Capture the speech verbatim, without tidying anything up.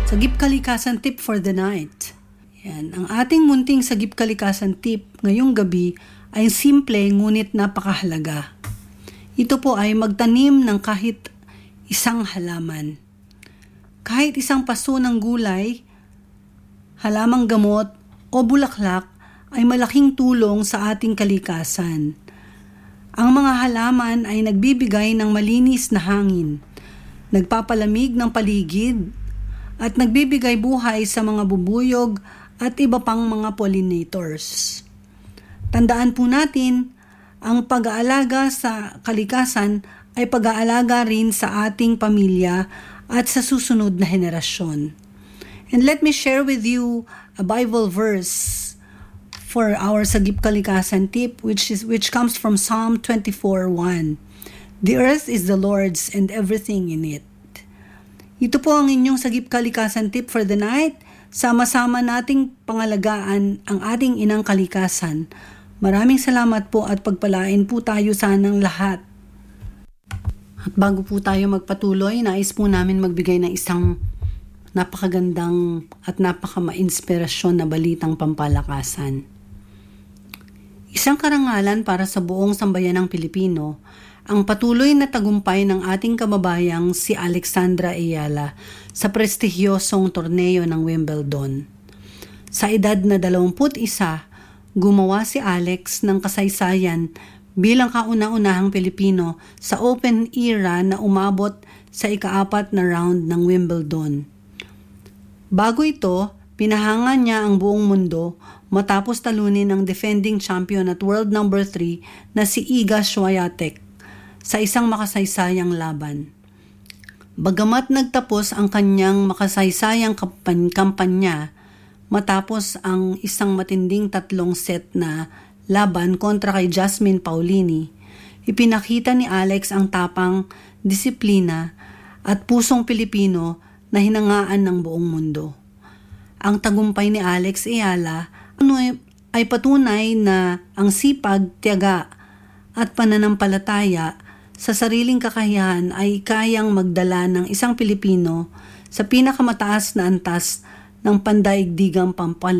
Sagip Kalikasan Tip for the Night. Yan. Ang ating munting Sagip Kalikasan Tip ngayong gabi ay simple ngunit napakahalaga. Ito po ay magtanim ng kahit isang halaman. Kahit isang paso ng gulay, halamang gamot o bulaklak ay malaking tulong sa ating kalikasan. Ang mga halaman ay nagbibigay ng malinis na hangin, nagpapalamig ng paligid, at nagbibigay buhay sa mga bubuyog at iba pang mga pollinators. Tandaan po natin, ang pag-aalaga sa kalikasan ay pag-aalaga rin sa ating pamilya at sa susunod na henerasyon. And let me share with you a Bible verse for our Sagip Kalikasan Tip, which is which comes from Psalm twenty-four one. The earth is the Lord's and everything in it. Ito po ang inyong Sagip Kalikasan Tip for the night. Sama-sama nating pangalagaan ang ating inang kalikasan. Maraming salamat po at pagpalain po tayo sanang lahat. At bago po tayo magpatuloy, nais po namin magbigay ng isang napakagandang at napaka-ma-inspirasyon na balitang pampalakasan. Isang karangalan para sa buong sambayan ng Pilipino, ang patuloy na tagumpay ng ating kababayang si Alexandra Ayala sa prestigyosong torneo ng Wimbledon. Sa edad na dalawampu't isa, gumawa si Alex ng kasaysayan bilang kauna-unahang Pilipino sa open era na umabot sa ikaapat na round ng Wimbledon. Bago ito, pinahanga niya ang buong mundo matapos talunin ang defending champion at world number three na si Iga Swiatek sa isang makasaysayang laban. Bagamat nagtapos ang kanyang makasaysayang kampan- kampanya matapos ang isang matinding tatlong set na laban kontra kay Jasmine Paolini, ipinakita ni Alex ang tapang, disiplina at pusong Pilipino na hinangaan ng buong mundo. Ang tagumpay ni Alex Ayala ay patunay na ang sipag, tiyaga at pananampalataya sa sariling kakayahan ay kayang magdala ng isang Pilipino sa pinakamataas na antas ng pandaigdigang pampal